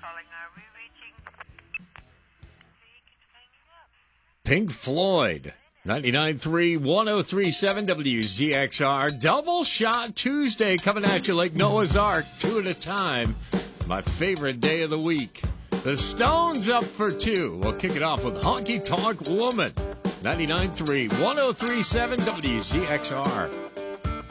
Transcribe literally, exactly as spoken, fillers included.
Pink Floyd, ninety-nine point three, one oh three point seven W Z X R. Double Shot Tuesday coming at you like Noah's Ark, two at a time. My favorite day of the week. The Stones up for two. We'll kick it off with Honky Tonk Woman, ninety-nine point three, one oh three point seven W Z X R.